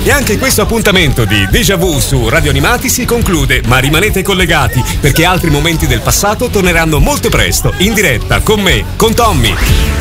E anche questo appuntamento di Déjà Vu su Radio Animati si conclude, ma rimanete collegati perché altri momenti del passato torneranno molto presto, in diretta, con me, con Tommy.